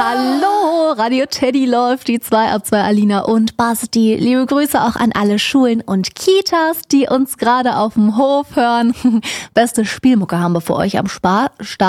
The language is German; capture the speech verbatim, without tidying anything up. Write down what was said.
Hallo, Radio Teddy läuft, die zwei ab zwei Alina und Basti. Liebe Grüße auch an alle Schulen und Kitas, die uns gerade auf dem Hof hören. Beste Spielmucke haben wir für euch am Start.